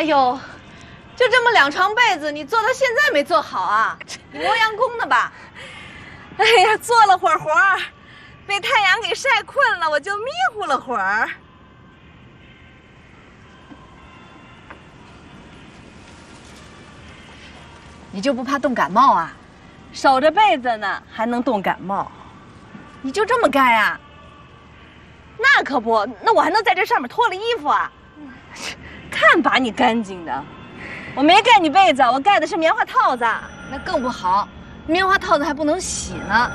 哎呦，就这么2床被子，你做到现在没做好啊？你磨洋工呢吧？ 哎呀，做了会儿活儿，被太阳给晒困了，我就迷糊了会儿。 你就不怕冻感冒啊？ 守着被子呢，还能冻感冒？ 你就这么盖啊？ 那可不，那我还能在这上面脱了衣服啊？看把你干净的！我没盖你被子，我盖的是棉花套子。 那更不好，棉花套子还不能洗呢。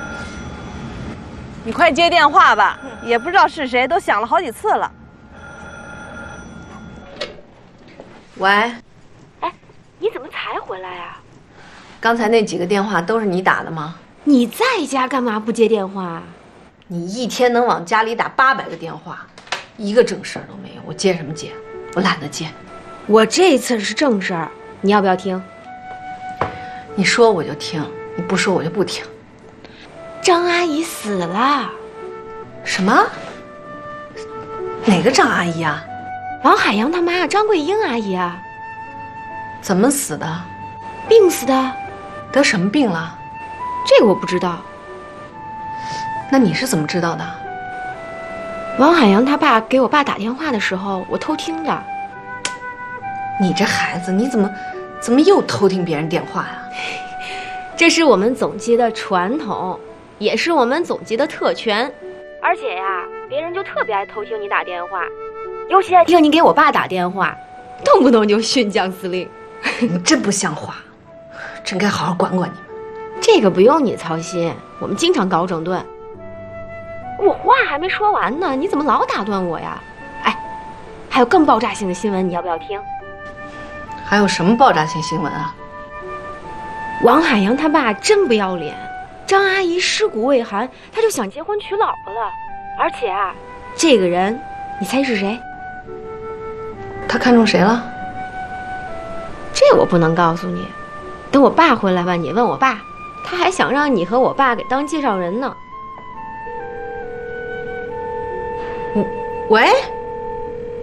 你快接电话吧，也不知道是谁，都响了好几次了。 喂， 哎，你怎么才回来呀？ 刚才那几个电话都是你打的吗？ 你在家干嘛不接电话？ 你一天能往家里打800个电话，一个正事儿都没有，我接什么接？我懒得接。 我这次是正事儿，你要不要听？ 你说我就听，你不说我就不听。 张阿姨死了。 什么？哪个张阿姨啊？ 王海洋他妈张桂英阿姨啊。 怎么死的？ 病死的。 得什么病了？ 这个我不知道。 那你是怎么知道的？ 王海洋他爸给我爸打电话的时候，我偷听的。 你这孩子，你怎么又偷听别人电话呀？ 这是我们总机的传统，也是我们总机的特权。而且呀，别人就特别爱偷听你打电话，尤其爱听你给我爸打电话，动不动就训将司令。 你真不像话，真该好好管管你们。 这个不用你操心，我们经常搞整顿。我话还没说完呢，你怎么老打断我呀？哎，还有更爆炸性的新闻，你要不要听？ 还有什么爆炸性新闻啊？ 王海洋他爸真不要脸，张阿姨尸骨未寒，他就想结婚娶老婆了。而且啊，这个人，你猜是谁？ 他看中谁了？ 这我不能告诉你，等我爸回来吧，你问我爸，他还想让你和我爸给当介绍人呢。 喂。